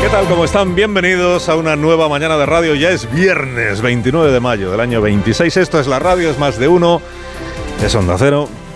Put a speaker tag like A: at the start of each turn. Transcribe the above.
A: ¿Qué tal? ¿Cómo están? Bienvenidos a una nueva mañana de radio. Ya es viernes 29 de mayo del año 26. Esto es la radio, es más de uno. Es Onda Cero.